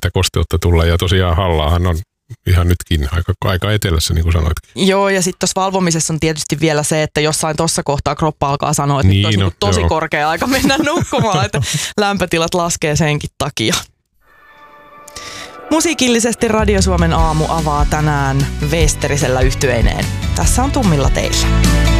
sitä kosteutta tulla. Ja tosiaan Hallaahan on ihan nytkin aika etelässä, niin kuin sanoitkin. Joo, ja sitten tuossa valvomisessa on tietysti vielä se, että jossain tuossa kohtaa kroppa alkaa sanoa, että nyt on tosi korkea aika mennä nukkumaan, että lämpötilat laskee senkin takia. Musiikillisesti Radio Suomen aamu avaa tänään Veesterisellä yhtyeineen. Tässä on Tummilla teillä.